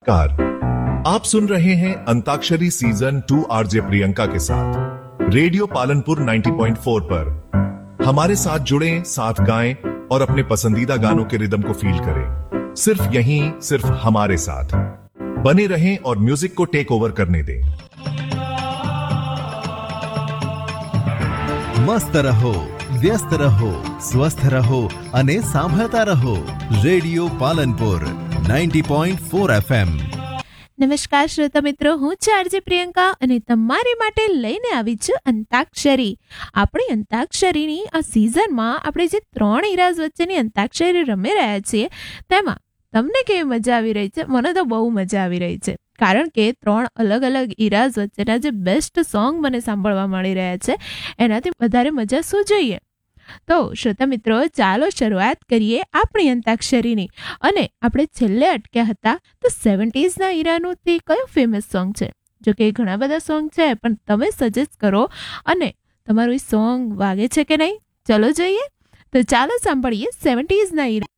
Car आप सुन रहे हैं अंताक्षरी सीजन 2 आरजे प्रियंका के साथ रेडियो पालनपुर 90.4 पर। हमारे साथ जुड़े, साथ गाएं और अपने पसंदीदा गानों के रिदम को फील करें। सिर्फ यहीं, सिर्फ हमारे साथ बने रहें और म्यूजिक को टेक ओवर करने दें। मस्त रहो, व्यस्त रहो, स्वस्थ रहो અને સાંભળતા રહો રેડિયો પાલનપુર 90.4 FM। નમસ્કાર શ્રોતા મિત્રો, હું છું આરજે પ્રિયંકા અને તમારી માટે લઈને આવી છું અંતાક્ષરી। આપણી અંતાક્ષરીની આ સિઝનમાં આપણે જે 3 ઇરાઝ વચ્ચેની અંતાક્ષરી રમી રહ્યા છીએ તેમાં તમને કેવી મજા આવી રહી છે? મને તો બહુ મજા આવી રહી છે, કારણ કે 3 અલગ અલગ ઇરાઝ વચ્ચેના જે બેસ્ટ સોંગ મને સાંભળવા મળી રહ્યા છે એનાથી વધારે મજા શું જોઈએ? તો શ્રોતા મિત્રો, ચાલો શરૂઆત કરીએ આપણી અંતાક્ષરીની। અને આપણે છેલ્લે અટક્યા હતા તો 70s ઇરાનું તે કયો ફેમસ સોંગ છે? જો કે ઘણા બધા સોંગ છે, પણ તમે સજેસ્ટ કરો અને તમારું એ સોંગ વાગે છે કે નહીં, ચલો જોઈએ। તો ચાલો સાંભળીએ 70s ઇરા।